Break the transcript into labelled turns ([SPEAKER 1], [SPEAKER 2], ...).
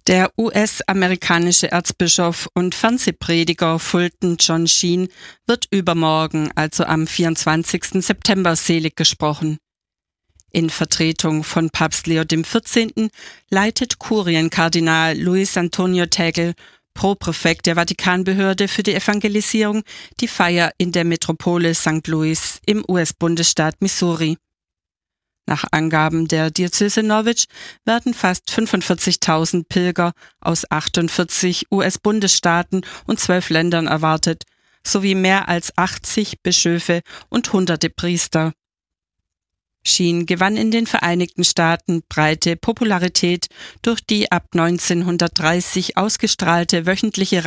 [SPEAKER 1] Der US-amerikanische Erzbischof und Fernsehprediger Fulton John Sheen wird übermorgen, also am 24. September, selig gesprochen. In Vertretung von Papst Leo XIV. Leitet Kurienkardinal Luis Antonio Tagle, Propräfekt der Vatikanbehörde für die Evangelisierung, die Feier in der Metropole St. Louis im US-Bundesstaat Missouri. Nach Angaben der Diözese Norwich werden fast 45.000 Pilger aus 48 US-Bundesstaaten und 12 Ländern erwartet, sowie mehr als 80 Bischöfe und hunderte Priester. Sheen gewann in den Vereinigten Staaten breite Popularität durch die ab 1930 ausgestrahlte wöchentliche